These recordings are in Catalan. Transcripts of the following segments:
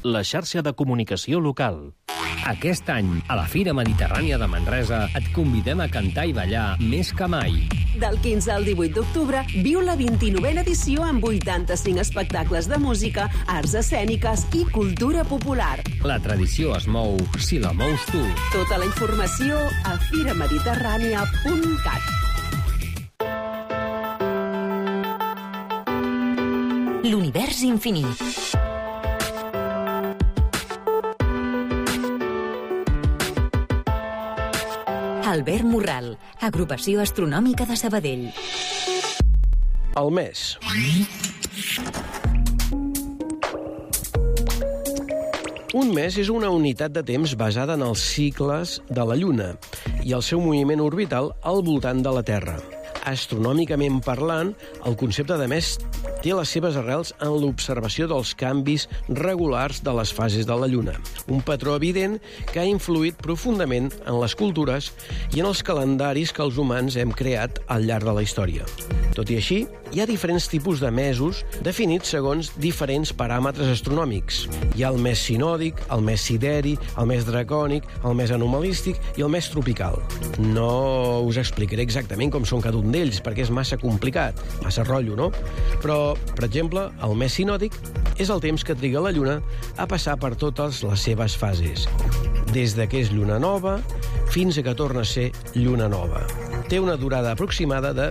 la xarxa de comunicació local. Aquest any, a la Fira Mediterrània de Manresa, et convidem a cantar i ballar més que mai. Del 15 al 18 d'octubre, viu la 29a edició amb 85 espectacles de música, arts escèniques i cultura popular. La tradició es mou si la mous tu. Tota la informació a firamediterrània.cat. L'univers infinit. Albert Morral, Agrupació Astronòmica de Sabadell. El mes. Un mes és una unitat de temps basada en els cicles de la Lluna i el seu moviment orbital al voltant de la Terra. Astronòmicament parlant, el concepte de mes té les seves arrels en l'observació dels canvis regulars de les fases de la Lluna, un patró evident que ha influït profundament en les cultures i en els calendaris que els humans hem creat al llarg de la història. Tot i així, hi ha diferents tipus de mesos definits segons diferents paràmetres astronòmics. Hi ha el mes sinòdic, el mes sideri, el mes dracònic, el mes anomalístic i el mes tropical. No us explicaré exactament com són cada un d'ells, perquè és massa complicat, massa rotllo, no? Però, per exemple, el mes sinòdic és el temps que triga la Lluna a passar per totes les seves fases, des de que és lluna nova fins a que torna a ser lluna nova. Té una durada aproximada de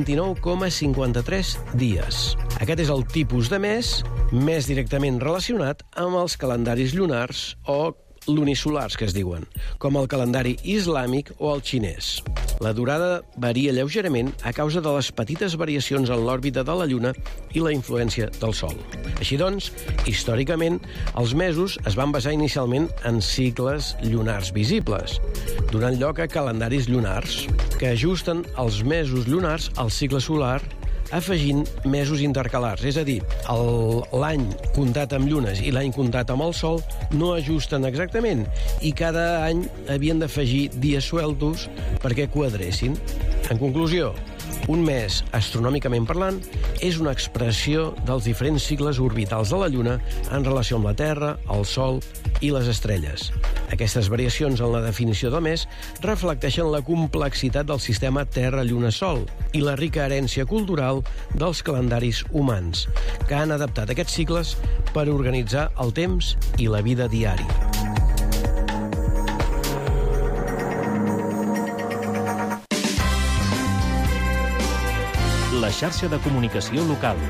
29,53 dies. Aquest és el tipus de mes més directament relacionat amb els calendaris lunars o lunisolars, que es diuen, com el calendari islàmic o el xinès. La durada varia lleugerament a causa de les petites variacions en l'òrbita de la Lluna i la influència del Sol. Així doncs, històricament, els mesos es van basar inicialment en cicles lunars visibles, donant lloc a calendaris lunars, que ajusten els mesos lunars al cicle solar afegint mesos intercalars, és a dir, l'any comptat amb llunes i l'any comptat amb el sol no ajusten exactament i cada any havien d'afegir dies sueltos perquè quadressin. En conclusió, un mes, astronòmicament parlant, és una expressió dels diferents cicles orbitals de la Lluna en relació amb la Terra, el Sol i les estrelles. Aquestes variacions en la definició del mes reflecteixen la complexitat del sistema Terra-Lluna-Sol i la rica herència cultural dels calendaris humans, que han adaptat aquests cicles per organitzar el temps i la vida diària. La xarxa de comunicació local.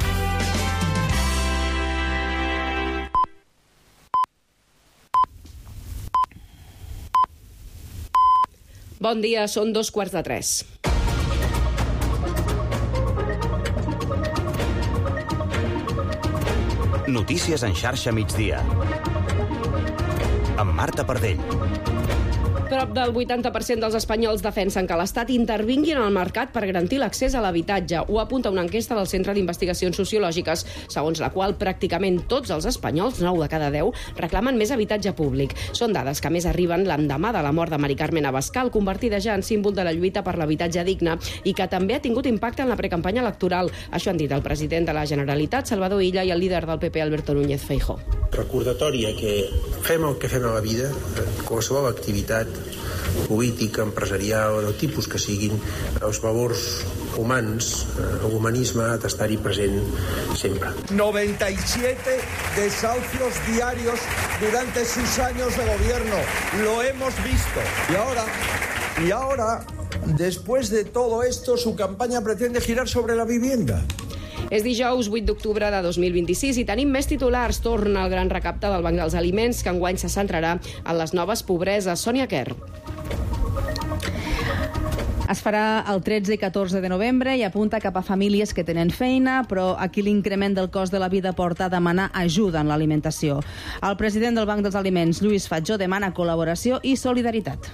Bon dia, són 2:45. Notícies en xarxa migdia. Amb Marta Pardell. Prop del 80% dels espanyols defensen que l'Estat intervingui en el mercat per garantir l'accés a l'habitatge. Ho apunta una enquesta del Centre d'Investigacions Sociològiques, segons la qual pràcticament tots els espanyols, 9 de cada 10, reclamen més habitatge públic. Són dades que més arriben l'endemà de la mort de Mari Carmen Abascal, convertida ja en símbol de la lluita per l'habitatge digne i que també ha tingut impacte en la precampanya electoral. Això han dit el president de la Generalitat, Salvador Illa, i el líder del PP, Alberto Núñez Feijóo. Recordatòria que fem el que fem a la vida, qualsevol activitat política, empresarial, del tipus que siguin, els valors humans, l'humanisme ha d'estar-hi present sempre. 97 desahucios diarios durante 6 años de gobierno. Lo hemos visto. Y ahora, después de todo esto, su campaña pretende girar sobre la vivienda. És dijous 8 d'octubre de 2026 i tenim més titulars. Torna el gran recapte del Banc dels Aliments, que enguany se centrarà en les noves pobreses. Sònia Quer. Es farà el 13 i 14 de novembre i apunta cap a famílies que tenen feina, però aquí l'increment del cost de la vida porta a demanar ajuda en l'alimentació. El president del Banc dels Aliments, Lluís Fatjó, demana col·laboració i solidaritat.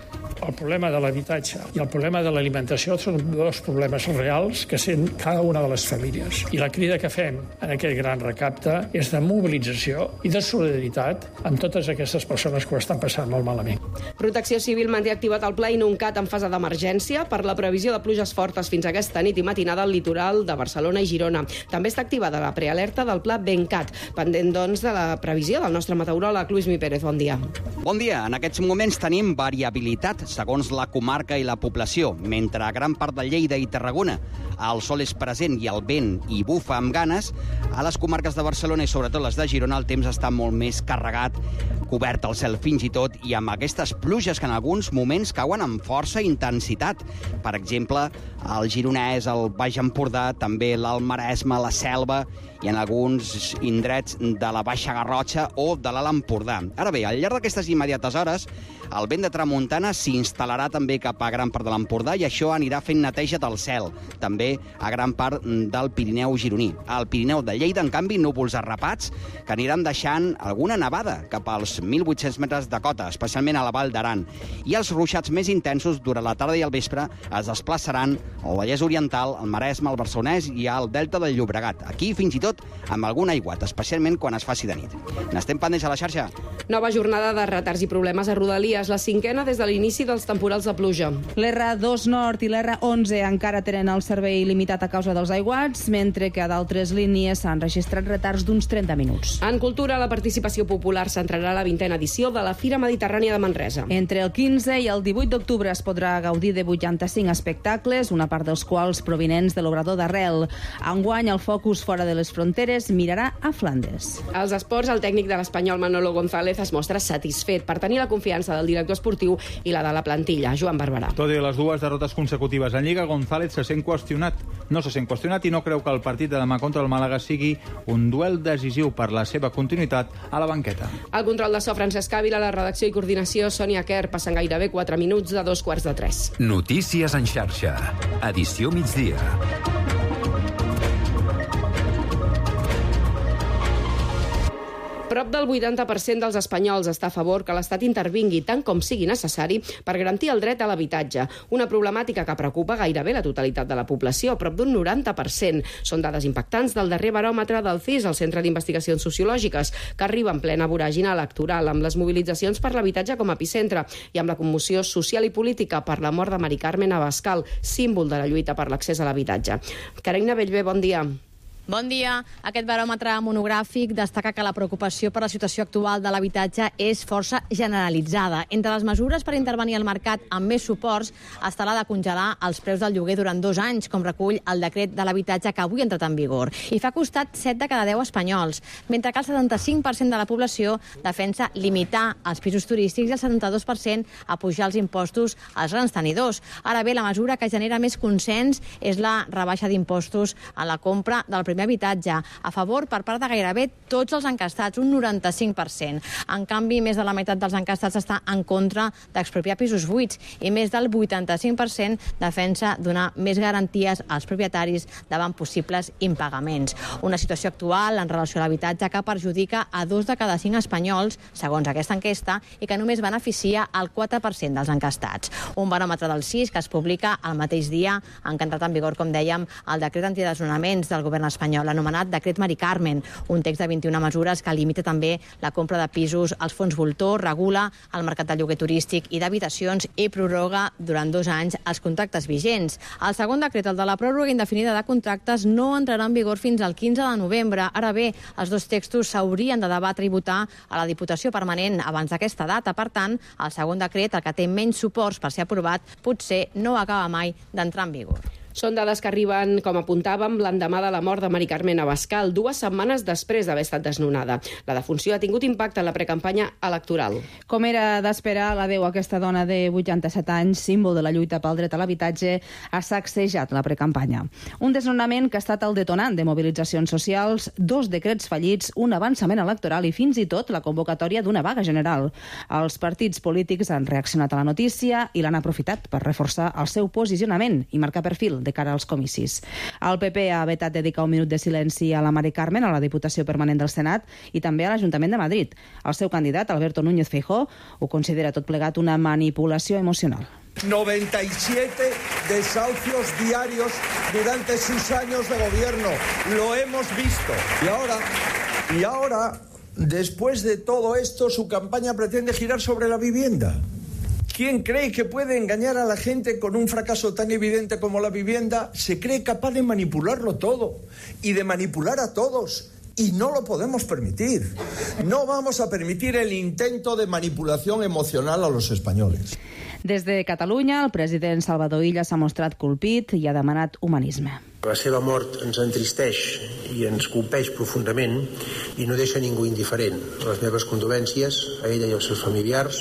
El problema de l'habitatge i el problema de l'alimentació són dos problemes reals que sent cada una de les famílies. I la crida que fem en aquest gran recapte és de mobilització i de solidaritat amb totes aquestes persones que ho estan passant molt malament. Protecció Civil manté activat el pla Inuncat en fase d'emergència per la previsió de pluges fortes fins aquesta nit i matinada al litoral de Barcelona i Girona. També està activada la prealerta del pla Bencat, pendent, doncs, de la previsió del nostre meteoròleg Lluís Mi Pérez. Bon dia. Bon dia. En aquests moments tenim variabilitat segons la comarca i la població. Mentre a gran part de Lleida i Tarragona el sol és present i el vent hi bufa amb ganes, a les comarques de Barcelona i sobretot les de Girona el temps està molt més carregat, cobert el cel fins i tot, i amb aquestes pluges que en alguns moments cauen amb força intensitat. Per exemple, el Gironès, el Baix Empordà, també l'Alt Maresme, la Selva i en alguns indrets de la Baixa Garrotxa o de l'Alt Empordà. Ara bé, al llarg d'aquestes immediates hores, el vent de tramuntana s'instal·larà també cap a gran part de l'Empordà i això anirà fent neteja del cel, també a gran part del Pirineu gironí. Al Pirineu de Lleida, en canvi, núvols arrapats que aniran deixant alguna nevada cap als 1.800 metres de cota, especialment a la Vall d'Aran. I els ruixats més intensos durant la tarda i el vespre es desplaçaran al Vallès Oriental, al Maresme, al Barcelonès i al Delta del Llobregat. Aquí, fins i tot, amb algun aiguat, especialment quan es faci de nit. N'estem pendents a la xarxa. Nova jornada de retards i problemes a Rodalies, la cinquena des de l'inici dels temporals de pluja. L'R2 Nord i l'R11 encara tenen el servei limitat a causa dels aiguats, mentre que a d'altres línies s'han registrat retards d'uns 30 minuts. En cultura, la participació popular centrarà la 20a edició de la Fira Mediterrània de Manresa. Entre el 15 i el 18 d'octubre es podrà gaudir de 85 espectacles, una part dels quals provinents de l'Obrador d'Arrel. Enguany, el focus fora de les fronteres mirarà a Flandes. Als esports, el tècnic de l'Espanyol Manolo González es mostra satisfet per tenir la confiança del director esportiu i la de la plantilla, Joan Barberà. Tot i les dues derrotes consecutives en Lliga, González se sent qüestionat. No se sent qüestionat i no creu que el partit de demà contra el Màlaga sigui un duel decisiu per la seva continuïtat a la banqueta. El control de so, Francesc Ávila, la redacció i coordinació, Sònia Kerr. Passen gairebé 4 minuts de 2:45. Notícies en xarxa. Edició migdia. Prop del 80% dels espanyols està a favor que l'Estat intervingui tant com sigui necessari per garantir el dret a l'habitatge. Una problemàtica que preocupa gairebé la totalitat de la població, prop d'un 90%. Són dades impactants del darrer baròmetre del CIS, el Centre d'Investigacions Sociològiques, que arriba en plena voràgina electoral, amb les mobilitzacions per l'habitatge com a epicentre i amb la commoció social i política per la mort de Mari Carmen Abascal, símbol de la lluita per l'accés a l'habitatge. Carolina Bellver, bon dia. Bon dia. Aquest baròmetre monogràfic destaca que la preocupació per la situació actual de l'habitatge és força generalitzada. Entre les mesures per intervenir al mercat amb més suports està la de congelar els preus del lloguer durant 2 anys, com recull el decret de l'habitatge que avui ha entrat en vigor. I fa costat 7 de cada 10 espanyols, mentre que el 75% de la població defensa limitar els pisos turístics i el 72% apujar els impostos als grans tenidors. Ara bé, la mesura que genera més consens és la rebaixa d'impostos en la compra del primer habitatge, a favor per part de gairebé tots els encastats, un 95%. En canvi, més de la meitat dels encastats està en contra d'expropiar pisos buits i més del 85% defensa donar més garanties als propietaris davant possibles impagaments. Una situació actual en relació a l'habitatge que perjudica a 2 de cada 5 espanyols, segons aquesta enquesta, i que només beneficia el 4% dels encastats. Un baròmetre del CIS que es publica el mateix dia en què ha entrat en vigor, com dèiem, el decret antidesnonaments del govern espanyol, l'anomenat Decret Mari Carmen, un text de 21 mesures que limita també la compra de pisos als fons voltor, regula el mercat de lloguer turístic i d'habitacions i prorroga durant 2 anys els contractes vigents. El segon decret, el de la pròrroga indefinida de contractes, no entrarà en vigor fins al 15 de novembre. Ara bé, els 2 textos s'haurien de debatre i votar a la Diputació Permanent abans d'aquesta data. Per tant, el segon decret, el que té menys suports per ser aprovat, potser no acaba mai d'entrar en vigor. Són dades que arriben, com apuntàvem, l'endemà de la mort de Mari Carmen Abascal, 2 setmanes després d'haver estat desnonada. La defunció ha tingut impacte en la precampanya electoral. Com era d'esperar, la veu aquesta dona de 87 anys, símbol de la lluita pel dret a l'habitatge, ha sacsejat la precampanya. Un desnonament que ha estat el detonant de mobilitzacions socials, 2 decrets fallits, un avançament electoral i fins i tot la convocatòria d'una vaga general. Els partits polítics han reaccionat a la notícia i l'han aprofitat per reforçar el seu posicionament i marcar perfil. de cara als comicis. El PP ha vetat dedicar un minut de silenci a la Mari Carmen a la Diputació Permanent del Senat i també a l'Ajuntament de Madrid. El seu candidat, Alberto Núñez Feijóo, ho considera tot plegat una manipulació emocional. 97 desahucios diarios durante sus años de gobierno. Lo hemos visto. Y ahora, después de todo esto, su campaña pretende girar sobre la vivienda. ¿Quién cree que puede engañar a la gente con un fracaso tan evidente como la vivienda? Se cree capaz de manipularlo todo y de manipular a todos. Y no lo podemos permitir. No vamos a permitir el intento de manipulación emocional a los españoles. Des de Catalunya, el president Salvador Illa s'ha mostrat colpit i ha demanat humanisme. La seva mort ens entristeix i ens colpeix profundament i no deixa ningú indiferent. Les meves condolències a ella i als seus familiars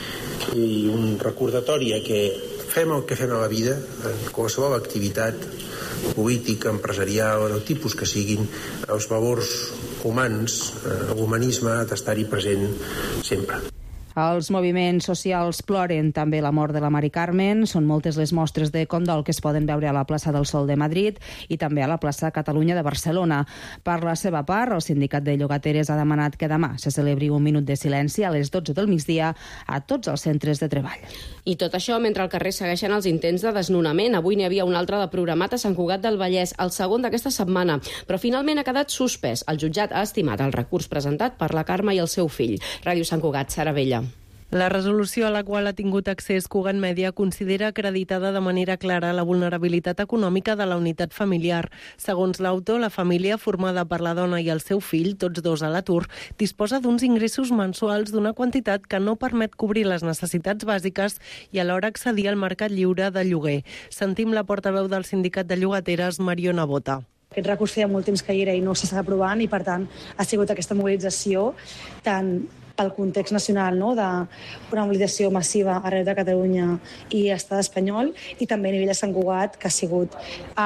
i un recordatori que fem el que fem a la vida, en qualsevol activitat política, empresarial, del tipus que siguin, els valors humans, l'humanisme ha d'estar-hi present sempre. Els moviments socials ploren també la mort de la Mari Carmen. Són moltes les mostres de condol que es poden veure a la plaça del Sol de Madrid i també a la plaça Catalunya de Barcelona. Per la seva part, el sindicat de llogateres ha demanat que demà se celebri un minut de silenci a les 12 del migdia a tots els centres de treball. I tot això mentre al carrer segueixen els intents de desnonament. Avui n'hi havia un altre de programat a Sant Cugat del Vallès, el segon d'aquesta setmana, però finalment ha quedat suspès. El jutjat ha estimat el recurs presentat per la Carme i el seu fill. Ràdio Sant Cugat, Sara Vella. La resolució a la qual ha tingut accés Cugat Mèdia considera acreditada de manera clara la vulnerabilitat econòmica de la unitat familiar. Segons l'autor, la família, formada per la dona i el seu fill, tots dos a l'atur, disposa d'uns ingressos mensuals d'una quantitat que no permet cobrir les necessitats bàsiques i alhora accedir al mercat lliure de lloguer. Sentim la portaveu del sindicat de llogateres, Mariona Bota. Aquest recurs feia molt temps que hi era i no s'estava aprovant i, per tant, ha sigut aquesta mobilització tant pel context nacional, no?, d'una mobilització massiva arreu de Catalunya i estat espanyol, i també a nivell de Sant Cugat, que ha sigut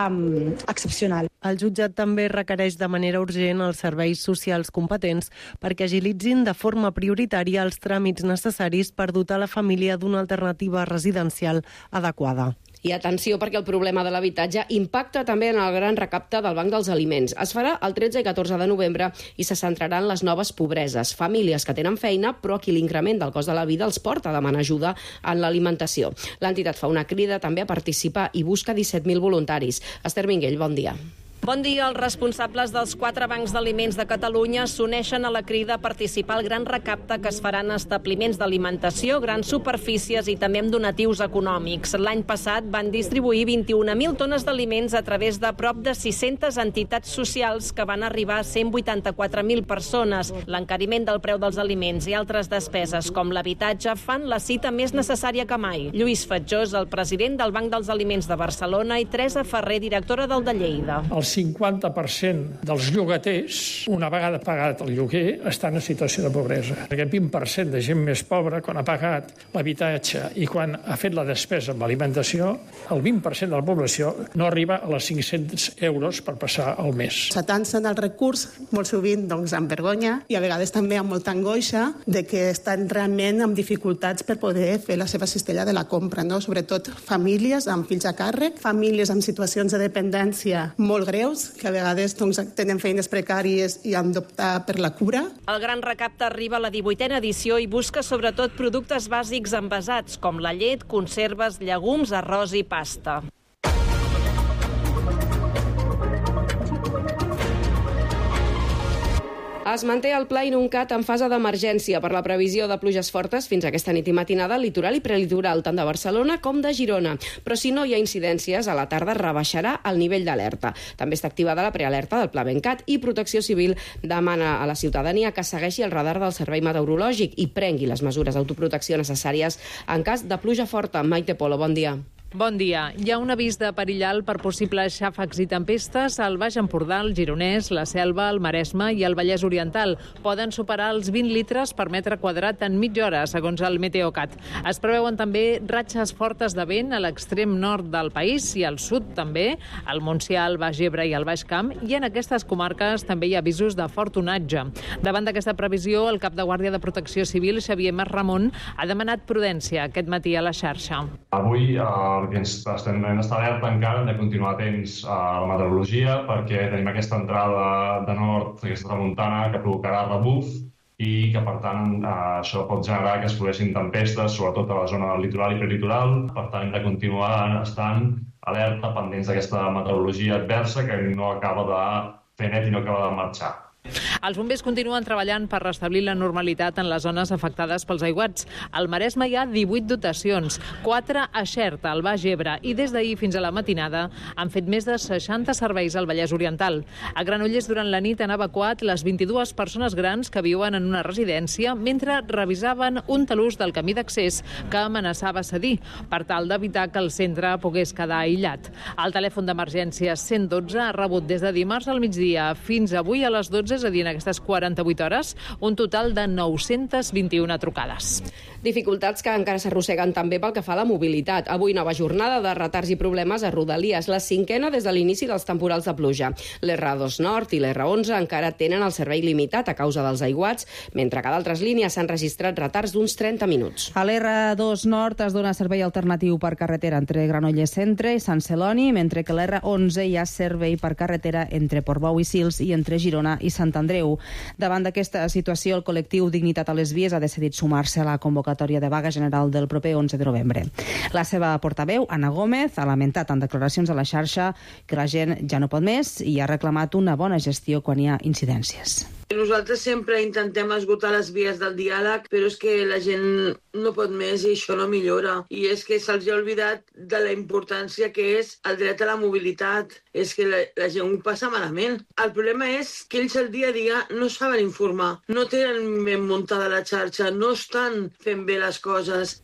excepcional. El jutjat també requereix de manera urgent els serveis socials competents perquè agilitzin de forma prioritària els tràmits necessaris per dotar la família d'una alternativa residencial adequada. I atenció, perquè el problema de l'habitatge impacta també en el gran recapte del Banc dels Aliments. Es farà el 13 i 14 de novembre i se centrarà en les noves pobreses, famílies que tenen feina però a qui l'increment del cost de la vida els porta a demanar ajuda en l'alimentació. L'entitat fa una crida també a participar i busca 17.000 voluntaris. Esther Minguell, bon dia. Bon dia. Els responsables dels 4 bancs d'aliments de Catalunya s'uneixen a la crida a participar al gran recapte que es faran a establiments d'alimentació, grans superfícies i també amb donatius econòmics. L'any passat van distribuir 21.000 tones d'aliments a través de prop de 600 entitats socials que van arribar a 184.000 persones. L'encariment del preu dels aliments i altres despeses com l'habitatge fan la cita més necessària que mai. Lluís Fatjós, el president del Banc dels Aliments de Barcelona, i Teresa Ferrer, directora del de Lleida. El 50% dels llogaters, una vegada pagat el lloguer, estan en situació de pobresa. Aquest 20% de gent més pobra, quan ha pagat l'habitatge i quan ha fet la despesa amb l'alimentació, el 20% de la població no arriba a les 500 euros per passar el mes. S'atancen al recurs, molt sovint amb vergonya i a vegades també amb molta angoixa de que estan realment amb dificultats per poder fer la seva cistella de la compra, no? Sobretot famílies amb fills a càrrec, famílies amb situacions de dependència molt greus, que a vegades tenen feines precàries i han d'optar per la cura. El gran recapte arriba a la 18a edició i busca sobretot productes bàsics envasats, com la llet, conserves, llegums, arròs i pasta. Es manté el pla Inuncat en fase d'emergència per la previsió de pluges fortes fins aquesta nit i matinada al litoral i prelitoral, tant de Barcelona com de Girona. Però si no hi ha incidències, a la tarda rebaixarà el nivell d'alerta. També està activada la prealerta del Pla Bencat i Protecció Civil demana a la ciutadania que segueixi el radar del Servei Meteorològic i prengui les mesures d'autoprotecció necessàries en cas de pluja forta. Maite Polo, bon dia. Bon dia. Hi ha un avís de perill alt per possibles xàfecs i tempestes al Baix Empordà, el Gironès, la Selva, el Maresme i el Vallès Oriental. Poden superar els 20 litres per metre quadrat en mitja hora, segons el Meteocat. Es preveuen també ratxes fortes de vent a l'extrem nord del país i al sud també, al Montsià, el Baix Ebre i el Baix Camp, i en aquestes comarques també hi ha avisos de fort onatge. Davant d'aquesta previsió, el cap de Guàrdia de Protecció Civil, Xavier Mas Ramon, ha demanat prudència aquest matí a la xarxa. Avui el que hem d'estar alerta encara, hem de continuar atents a la meteorologia, perquè tenim aquesta entrada de nord, aquesta tramuntana, que provocarà rebuf, i que, per tant, això pot generar que es produeixin tempestes, sobretot a la zona del litoral i prelitoral. Per tant, hem de continuar estant alerta, pendents d'aquesta meteorologia adversa que no acaba de fer net i no acaba de marxar. Els bombers continuen treballant per restablir la normalitat en les zones afectades pels aiguats. Al Maresme hi ha 18 dotacions, 4 a Xerta, al Baix Ebre, i des d'ahir fins a la matinada han fet més de 60 serveis al Vallès Oriental. A Granollers, durant la nit, han evacuat les 22 persones grans que viuen en una residència mentre revisaven un talús del camí d'accés que amenaçava cedir, per tal d'evitar que el centre pogués quedar aïllat. El telèfon d'emergències 112 ha rebut des de dimarts al migdia fins avui a les 12, és a dir, en aquestes 48 hores, un total de 921 trucades. Dificultats que encara s'arrosseguen també pel que fa a la mobilitat. Avui nova jornada de retards i problemes a Rodalies, la 5a des de l'inici dels temporals de pluja. L'R2 Nord i l'R11 encara tenen el servei limitat a causa dels aiguats, mentre que d'altres línies s'han registrat retards d'uns 30 minuts. A l'R2 Nord es dona servei alternatiu per carretera entre Granollers Centre i Sant Celoni, mentre que l'R11 hi ha servei per carretera entre Portbou i Sils i entre Girona i Sant Andreu. Davant d'aquesta situació, el col·lectiu Dignitat a les Vies ha decidit sumar-se a la convocatòria de vaga general del proper 11 de novembre. La seva portaveu, Anna Gómez, ha lamentat en declaracions a la xarxa que la gent ja no pot més i ha reclamat una bona gestió quan hi ha incidències. Nosaltres sempre intentem esgotar les vies del diàleg, però és que la gent no pot més i això no millora. I és que se'ls ha oblidat de la importància que és el dret a la mobilitat. És que la gent ho passa malament. El problema és que ells el dia a dia no saben informar, no tenen ben muntada la xarxa, no estan fent bé les coses.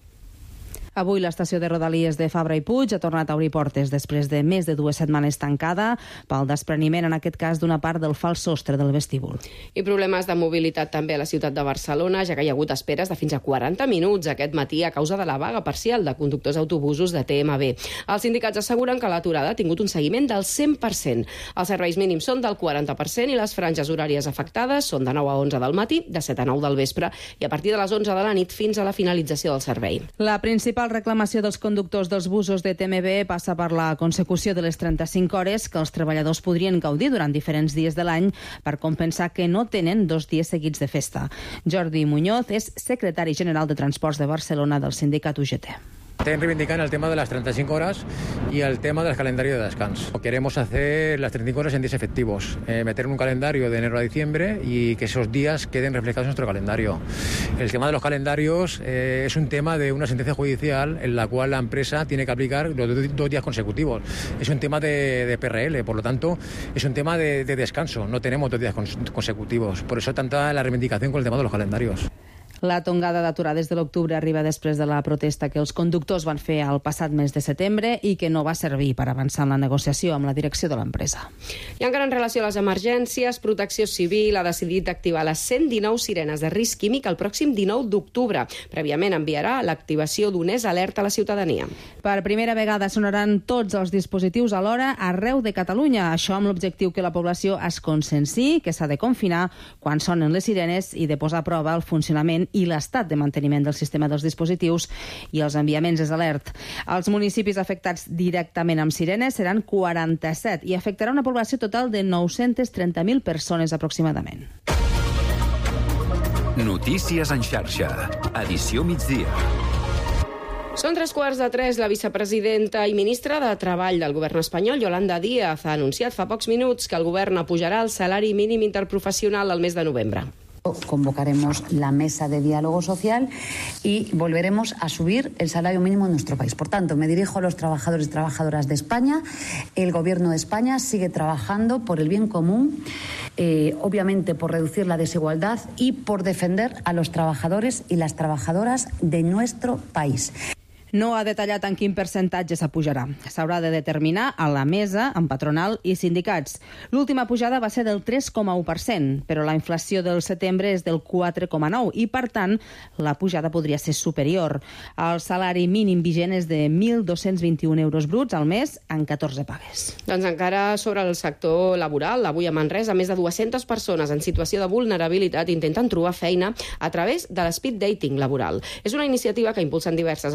Avui l'estació de Rodalies de Fabra i Puig ha tornat a obrir portes després de més de 2 setmanes tancada pel despreniment, en aquest cas, d'una part del fals sostre del vestíbul. I problemes de mobilitat també a la ciutat de Barcelona, ja que hi ha hagut esperes de fins a 40 minuts aquest matí a causa de la vaga parcial de conductors d'autobusos de TMB. Els sindicats asseguren que l'aturada ha tingut un seguiment del 100%. Els serveis mínims són del 40% i les franges horàries afectades són de 9 a 11 del matí, de 7 a 9 del vespre i a partir de les 11 de la nit fins a la finalització del servei. La principal reclamació dels conductors dels busos de TMB passa per la consecució de les 35 hores que els treballadors podrien gaudir durant diferents dies de l'any per compensar que no tenen 2 dies seguits de festa. Jordi Muñoz és secretari general de Transports de Barcelona del sindicat UGT. Estén reivindicando el tema de las 35 horas y el tema del calendario de descanso. Queremos hacer las 35 horas en días efectivos, meter un calendario de enero a diciembre y que esos días queden reflejados en nuestro calendario. El tema de los calendarios es un tema de una sentencia judicial en la cual la empresa tiene que aplicar los 2 días consecutivos. Es un tema de PRL, por lo tanto, es un tema de descanso. No tenemos 2 días consecutivos. Por eso tanta la reivindicación con el tema de los calendarios. La tongada d'aturades de l'octubre arriba després de la protesta que els conductors van fer el passat mes de setembre i que no va servir per avançar en la negociació amb la direcció de l'empresa. I encara en relació a les emergències, Protecció Civil ha decidit activar les 119 sirenes de risc químic el pròxim 19 d'octubre. Prèviament enviarà l'activació d'un alerta a la ciutadania. Per primera vegada sonaran tots els dispositius alhora arreu de Catalunya. Això amb l'objectiu que la població es conscienciï que s'ha de confinar quan sonen les sirenes i de posar a prova el funcionament i l'estat de manteniment del sistema dels dispositius i els enviaments és alert. Els municipis afectats directament amb sirenes seran 47 i afectarà una població total de 930.000 persones aproximadament. Notícies en xarxa. Edició migdia. Són 3:15. La vicepresidenta i ministra de Treball del govern espanyol, Yolanda Díaz, ha anunciat fa pocs minuts que el govern apujarà el salari mínim interprofessional al mes de novembre. Convocaremos la mesa de diálogo social y volveremos a subir el salario mínimo en nuestro país. Por tanto, me dirijo a los trabajadores y trabajadoras de España. El Gobierno de España sigue trabajando por el bien común, obviamente por reducir la desigualdad y por defender a los trabajadores y las trabajadoras de nuestro país. No ha detallat en quin percentatge s'apujarà. S'haurà de determinar a la mesa amb patronal i sindicats. L'última pujada va ser del 3,1%, però la inflació del setembre és del 4,9% i, per tant, la pujada podria ser superior. El salari mínim vigent és de 1.221 euros bruts al mes en 14 pagues. Doncs encara sobre el sector laboral, avui a Manresa més de 200 persones en situació de vulnerabilitat intenten trobar feina a través de l'speed dating laboral. És una iniciativa que impulsen diverses entitats socials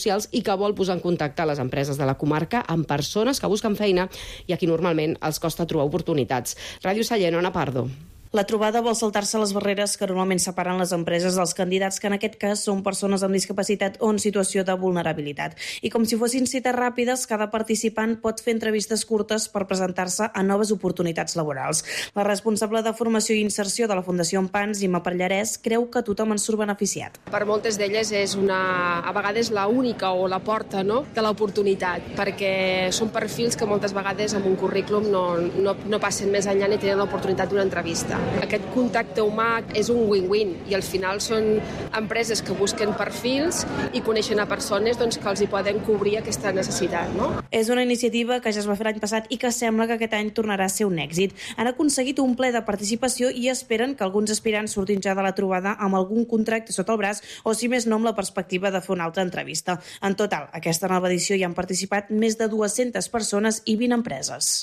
socials i que vol posar en contacte les empreses de la comarca amb persones que busquen feina i a qui normalment els costa trobar oportunitats. Ràdio Sallent, Ona Pardo. La trobada vol saltar-se les barreres que normalment separen les empreses dels candidats, que en aquest cas són persones amb discapacitat o en situació de vulnerabilitat. I com si fossin cites ràpides, cada participant pot fer entrevistes curtes per presentar-se a noves oportunitats laborals. La responsable de formació i inserció de la Fundació Empans, Imma Parllarès, creu que tothom en surt beneficiat. Per moltes d'elles és a vegades l'única o la porta, no?, de l'oportunitat, perquè són perfils que moltes vegades amb un currículum no passen més enllà ni tenen l'oportunitat d'una entrevista. Aquest contacte humà és un win-win i al final són empreses que busquen perfils i coneixen a persones que els hi poden cobrir aquesta necessitat, no? És una iniciativa que ja es va fer l'any passat i que sembla que aquest any tornarà a ser un èxit. Han aconseguit un ple de participació i esperen que alguns aspirants surtin ja de la trobada amb algun contracte sota el braç o, si més no, amb la perspectiva de fer una altra entrevista. En total, aquesta nova edició hi han participat més de 200 persones i 20 empreses.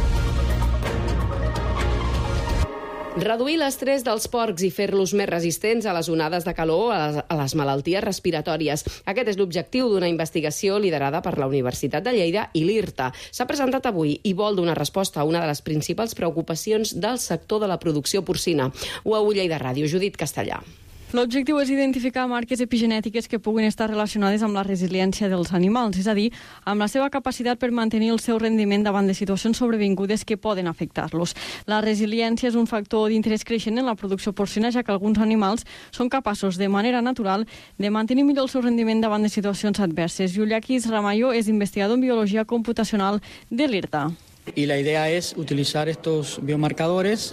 Reduir l'estrès dels porcs i fer-los més resistents a les onades de calor, a les malalties respiratòries. Aquest és l'objectiu d'una investigació liderada per la Universitat de Lleida i l'IRTA. S'ha presentat avui i vol donar resposta a una de les principals preocupacions del sector de la producció porcina. Ho a Lleida Ràdio, Judit Castellà. L'objectiu és identificar marques epigenètiques que puguin estar relacionades amb la resiliència dels animals, és a dir, amb la seva capacitat per mantenir el seu rendiment davant de situacions sobrevingudes que poden afectar-los. La resiliència és un factor d'interès creixent en la producció porcina, ja que alguns animals són capaços, de manera natural, de mantenir millor el seu rendiment davant de situacions adverses. Iuliakis Ramayo és investigador en biologia computacional de l'IRTA. Y la idea es utilizar estos biomarcadores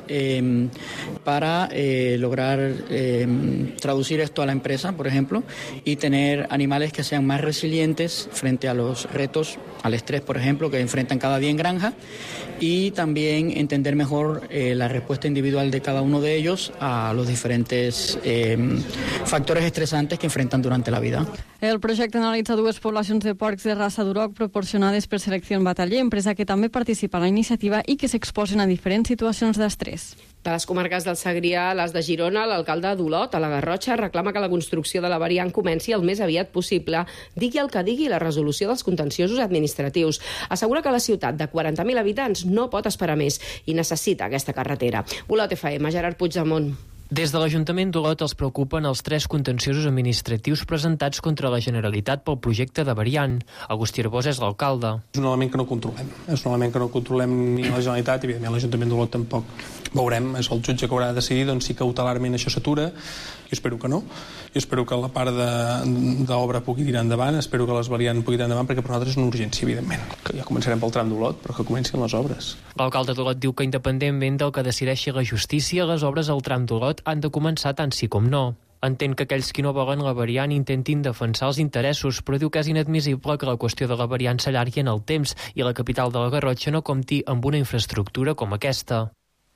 para lograr traducir esto a la empresa, por ejemplo, y tener animales que sean más resilientes frente a los retos, al estrés, por ejemplo, que enfrentan cada día en granja, y también entender mejor la respuesta individual de cada uno de ellos a los diferentes factores estresantes que enfrentan durante la vida. El projecte analitza dues poblacions de porcs de raça d'Uroc proporcionades per Selecció Bataller, empresa que també participa en la iniciativa i que s'exposen a diferents situacions d'estrès. De les comarques del Segrià a les de Girona, l'alcalde d'Olot, a la Garrotxa, reclama que la construcció de la variant comenci el més aviat possible, digui el que digui la resolució dels contenciosos administratius. Assegura que la ciutat de 40.000 habitants no pot esperar més i necessita aquesta carretera. Olot FM, Gerard Puigdemont. Des de l'Ajuntament d'Olot els preocupen els 3 contenciosos administratius presentats contra la Generalitat pel projecte de variant. Agustí Arbós és l'alcalde. És un element que no controlem. És un element que no controlem ni la Generalitat i, evidentment, l'Ajuntament d'Olot tampoc. Veurem, és el jutge que haurà de decidir si cautelarment això s'atura. Jo espero que no. Jo espero que la part d'obra pugui tirar endavant, espero que les variants pugui tirar endavant, perquè per nosaltres és una urgència, evidentment. Que ja començarem pel tram d'Olot, però que comencin les obres. L'alcalde d'Olot diu que, independentment del que decideixi la justícia, les obres al tram d'Olot han de començar tant sí com no. Entén que aquells qui no volen la variant intentin defensar els interessos, però diu que és inadmissible que la qüestió de la variant s'allargui en el temps i la capital de la Garrotxa no compti amb una infraestructura com aquesta.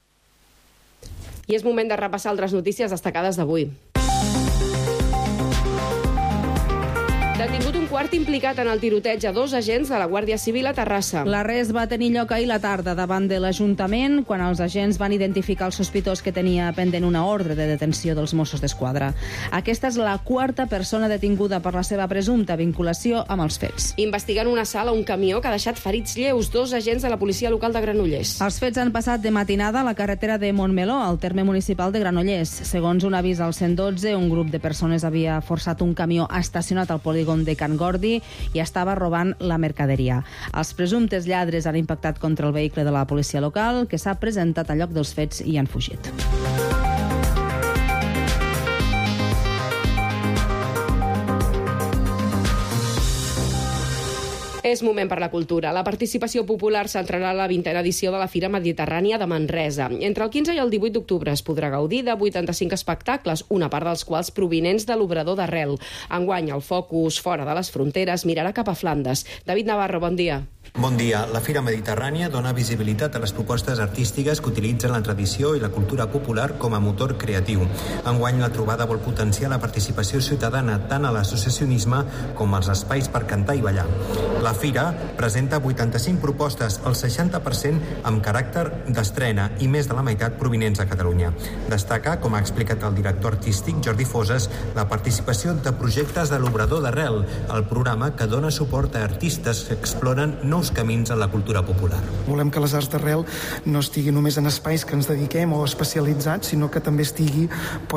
I és moment de repassar altres notícies destacades d'avui. Detingut un quart implicat en el tiroteig a 2 agents de la Guàrdia Civil a Terrassa. L'arrest va tenir lloc ahir la tarda davant de l'Ajuntament, quan els agents van identificar el sospitós que tenia pendent una ordre de detenció dels Mossos d'Esquadra. Aquesta és la 4a persona detinguda per la seva presumpta vinculació amb els fets. Investigant un assalt a un camió que ha deixat ferits lleus 2 agents de la policia local de Granollers. Els fets han passat de matinada a la carretera de Montmeló, al terme municipal de Granollers. Segons un avís al 112, un grup de persones havia forçat un camió estacionat al polígon de Can Gordi i estava robant la mercaderia. Els presumptes lladres han impactat contra el vehicle de la policia local, que s'ha presentat al lloc dels fets i han fugit. És moment per la cultura. La participació popular centrarà la 20a edició de la Fira Mediterrània de Manresa. Entre el 15 i el 18 d'octubre es podrà gaudir de 85 espectacles, una part dels quals provinents de l'Obrador d'Arrel. Enguany, el focus fora de les fronteres mirarà cap a Flandes. David Navarro, bon dia. Bon dia. La Fira Mediterrània dona visibilitat a les propostes artístiques que utilitzen la tradició i la cultura popular com a motor creatiu. Enguany, la trobada vol potenciar la participació ciutadana tant a l'associacionisme com als espais per cantar i ballar. La fira presenta 85 propostes, el 60% amb caràcter d'estrena i més de la meitat provinents de Catalunya. Destaca, com ha explicat el director artístic Jordi Foses, la participació de projectes de l'Obrador d'Arrel, el programa que dona suport a artistes que exploren nous camins en la cultura popular. Volem que les arts d'arrel no estigui només en espais que ens dediquem o especialitzats, sinó que també estigui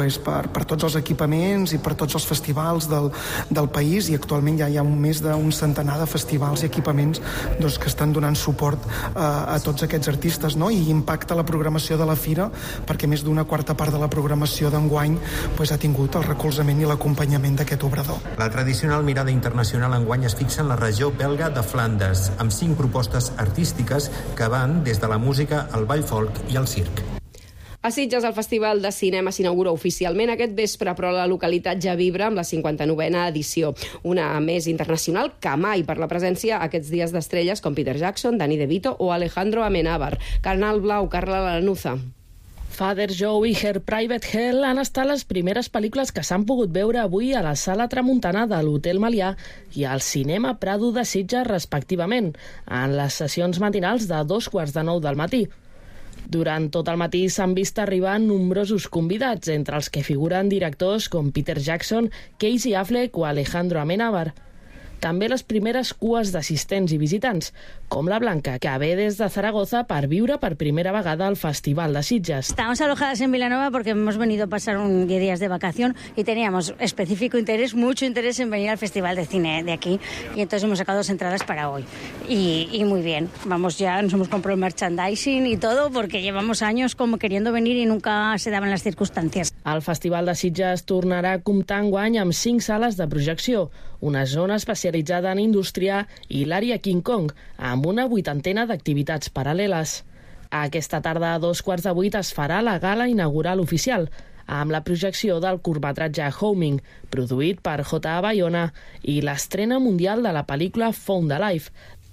per tots els equipaments i per tots els festivals del país, i actualment ja hi ha més d'un centenar de festivals i equipaments que estan donant suport a tots aquests artistes, no? I impacta la programació de la fira, perquè més d'una quarta part de la programació d'enguany ha tingut el recolzament i l'acompanyament d'aquest obrador. La tradicional mirada internacional enguany es fixa en la regió belga de Flandes, amb 5 propostes artístiques que van des de la música al ball folk i al circ. A Sitges, el Festival de Cinema s'inaugura oficialment aquest vespre, però la localitat ja vibra amb la 59a edició. Una més internacional que mai per la presència aquests dies d'estrelles com Peter Jackson, Danny DeVito o Alejandro Amenábar. Canal Blau, Carla Lanuza. Father Joe i Her Private Hell han estat les primeres pel·lícules que s'han pogut veure avui a la Sala Tramuntana de l'Hotel Melià i al Cinema Prado de Sitges, respectivament, en les sessions matinals de 8:45 del matí. Durant tot el matí s'han vist arribar nombrosos convidats, entre els que figuren directors com Peter Jackson, Casey Affleck o Alejandro Amenábar. També les primeres cues d'assistents i visitants, com la Blanca, que ve des de Zaragoza per viure per primera vegada al Festival de Sitges. Estamos alojadas en Vilanova porque hemos venido a pasar unos días de vacación y teníamos específico interés, mucho interés en venir al Festival de Cine de aquí, y entonces hemos sacado 2 entradas para hoy. Y muy bien, vamos, ya nos hemos comprado el merchandising y todo porque llevamos años como queriendo venir y nunca se daban las circunstancias. El Festival de Sitges tornarà a comptar enguany amb 5 sales de projecció, una zona especialitzada en indústria i l'àrea King Kong, amb una 80ena d'activitats paral·leles. Aquesta tarda a 7:15 es farà la gala inaugural oficial, amb la projecció del curtmetratge Homing, produït per J.A. Bayona, i l'estrena mundial de la pel·lícula Found Alive.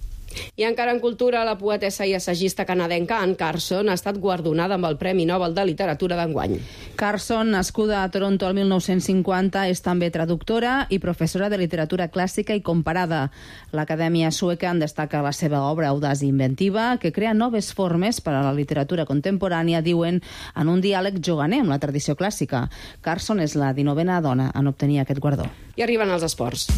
I encara en cultura, la poetessa i assagista canadenca Anne Carson ha estat guardonada amb el Premi Nobel de Literatura d'enguany. Carson, nascuda a Toronto el 1950, és també traductora i professora de literatura clàssica i comparada. L'Acadèmia Sueca en destaca la seva obra audaç i inventiva, que crea noves formes per a la literatura contemporània, diuen, en un diàleg juganer amb la tradició clàssica. Carson és la 19a dona en obtenir aquest guardó. I arriben els esports.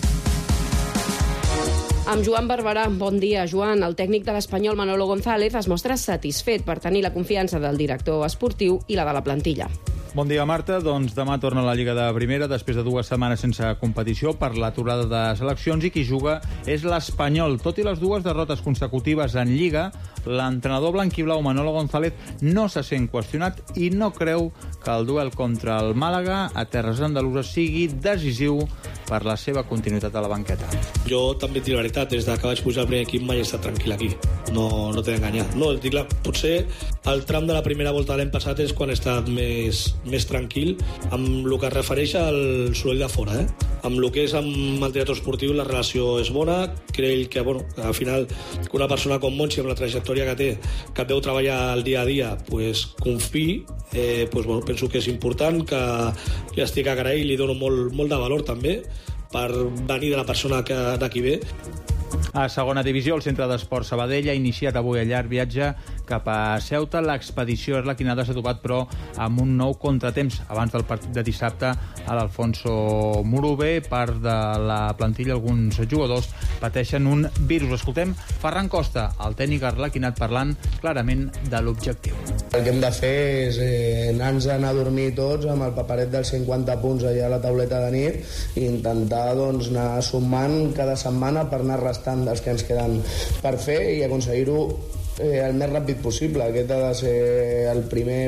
Amb Joan Barberà. Bon dia, Joan. El tècnic de l'Espanyol, Manolo González, es mostra satisfet per tenir la confiança del director esportiu i la de la plantilla. Bon dia, Marta. Doncs demà torna a la Lliga de Primera després de 2 setmanes sense competició per l'aturada de seleccions, i qui juga és l'Espanyol. Tot i les 2 derrotes consecutives en Lliga, l'entrenador blanquiblau Manolo González no se sent qüestionat i no creu que el duel contra el Màlaga a terres andaluses sigui decisiu per la seva continuïtat a la banqueta. Jo també et dic la veritat, des que vaig pujar al primer equip mai he estat tranquil aquí. No t'he d'enganyar. No, dic potser el tram de la primera volta de l'any passat és quan he estat més tranquil amb el que es refereix al soroll de fora. Amb el que és amb el director esportiu la relació és bona. Crec que al final una persona com Monchi, amb la trajectòria que té, que et veu treballar el dia a dia, confiï, penso que és important, que li estic agraït i li dono molt de valor també per venir de la persona de qui ve. A segona divisió, el Centre d'Esports Sabadell ha iniciat avui el llarg viatge cap a Ceuta. L'expedició arlequinada s'ha topat, però, amb un nou contratemps. Abans del partit de dissabte, a l'Alfonso Murube, part de la plantilla, alguns jugadors pateixen un virus. Escoltem Ferran Costa, el tècnic arlequinat, parlant clarament de l'objectiu. El que hem de fer és anar a dormir tots amb el paperet dels 50 punts allà a la tauleta de nit i intentar anar sumant cada setmana per anar restant dels que ens queden per fer i aconseguir-ho el més ràpid possible. Aquest ha de ser el primer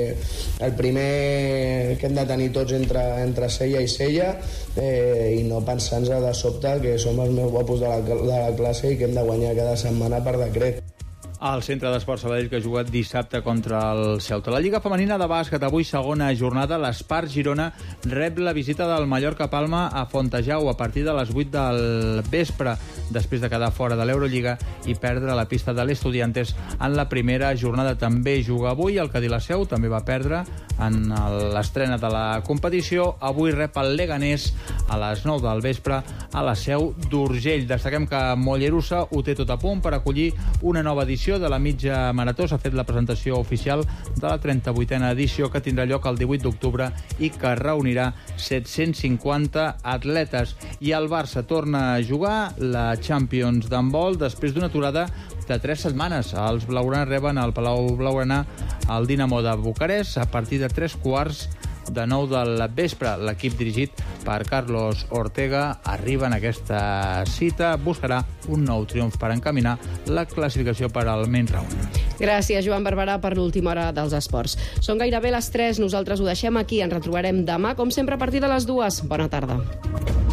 que hem de tenir tots entre cella i cella i no pensar-nos de sobte que som els més guapos de la classe i que hem de guanyar cada setmana per decret. Al centre d'Esport Sabadell, que ha jugat dissabte contra el Ceuta. La Lliga Femenina de Bàsquet, avui segona jornada, l'Espart Girona rep la visita del Mallorca Palma a Fontejau a partir de les 8 del vespre, després de quedar fora de l'Eurolliga i perdre la pista de l'Estudiantes en la primera jornada. També juga avui el Cadí la Seu, també va perdre en l'estrena de la competició. Avui rep el Leganés a les 9 del vespre a la Seu d'Urgell. Destaquem que Mollerussa ho té tot a punt per acollir una nova edició de la mitja marató. S'ha fet la presentació oficial de la 38a edició, que tindrà lloc el 18 d'octubre i que reunirà 750 atletes. I el Barça torna a jugar la Champions d'handbol després d'una aturada de 3 setmanes. Els blaugrana reben al Palau Blaugrana el Dinamo de Bucarest a partir de 3:15 del vespre. L'equip dirigit per Carlos Ortega arriba en aquesta cita, buscarà un nou triomf per encaminar la classificació per al main round. Gràcies, Joan Barberà, per l'última hora dels esports. Són gairebé les 3, nosaltres ho deixem aquí, ens retrobarem demà, com sempre, a partir de les 2. Bona tarda.